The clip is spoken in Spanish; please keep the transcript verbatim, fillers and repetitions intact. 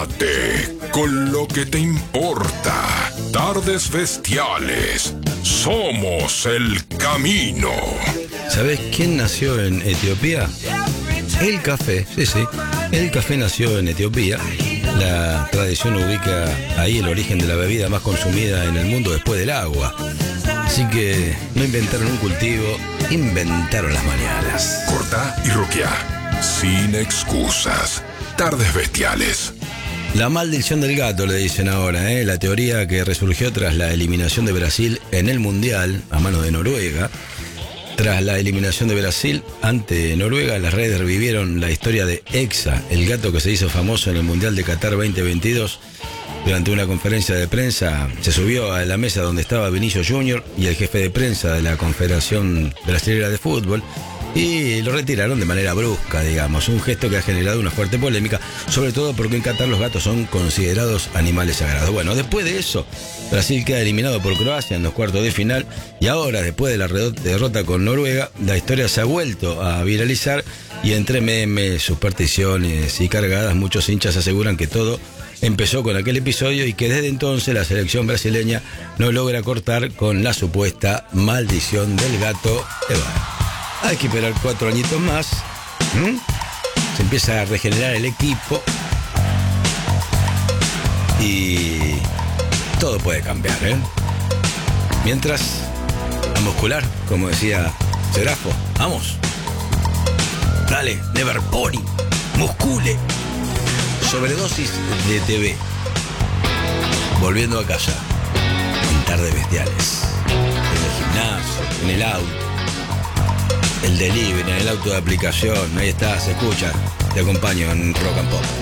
Quédate con lo que te importa. Tardes Bestiales. Somos el camino. ¿Sabés quién nació en Etiopía? El café, sí, sí. El café nació en Etiopía. La tradición ubica ahí el origen de la bebida más consumida en el mundo después del agua. Así que no inventaron un cultivo, inventaron las mañanas. Cortá y roqueá. Sin excusas. Tardes Bestiales. La maldición del gato, le dicen ahora, ¿eh? La teoría que resurgió tras la eliminación de Brasil en el Mundial a manos de Noruega. Tras la eliminación de Brasil ante Noruega, las redes revivieron la historia de Exa, el gato que se hizo famoso en el Mundial de Qatar veinte veintidós. Durante una conferencia de prensa, se subió a la mesa donde estaba Vinicius junior y el jefe de prensa de la Confederación Brasilera de Fútbol, y lo retiraron de manera brusca, digamos, un gesto que ha generado una fuerte polémica, sobre todo porque en Qatar los gatos son considerados animales sagrados. Bueno, después de eso, Brasil queda eliminado por Croacia en los cuartos de final, y ahora, después de la derrota con Noruega, la historia se ha vuelto a viralizar, y entre memes, supersticiones y cargadas, muchos hinchas aseguran que todo empezó con aquel episodio y que desde entonces la selección brasileña no logra cortar con la supuesta maldición del gato. Hay que esperar cuatro añitos más. ¿Mm? Se empieza a regenerar el equipo. Y todo puede cambiar, ¿eh? Mientras, a muscular, como decía Serafo. Vamos. Dale, never pony. Muscule. Sobredosis de T V. Volviendo a casa. En Tardes Bestiales. En el gimnasio, en el auto. El delivery, en el auto de aplicación, ahí está, se escucha. Te acompaño en Rock and Pop.